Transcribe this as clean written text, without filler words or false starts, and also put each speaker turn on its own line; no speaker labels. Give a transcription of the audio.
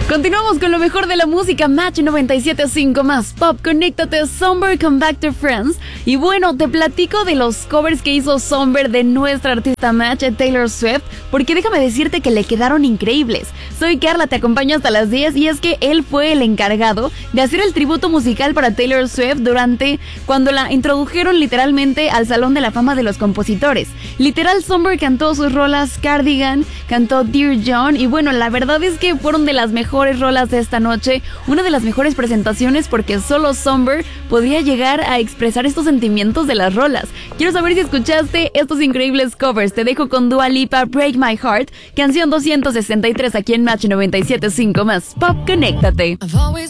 Continuamos con lo mejor de la música. Match 97.5 más Pop. Conéctate, Somber, Come Back to Friends. Y bueno, te platico de los covers que hizo Somber de nuestra artista Match, Taylor Swift, porque déjame decirte que le quedaron increíbles. Soy Carla, te acompaño hasta las 10 y es que él fue el encargado de hacer el tributo musical para Taylor Swift cuando la introdujeron literalmente al Salón de la Fama de los Compositores. Literal, Somber cantó sus rolas Cardigan, cantó Dear John y bueno, la verdad es que fueron de las mejores rolas de esta noche, una de las mejores presentaciones porque solo Somber podría llegar a expresar estos sentimientos de las rolas. Quiero saber si escuchaste estos increíbles covers. Te dejo con Dua Lipa, Break My Heart, canción 263 aquí en Match 97.5 más Pop. Conéctate.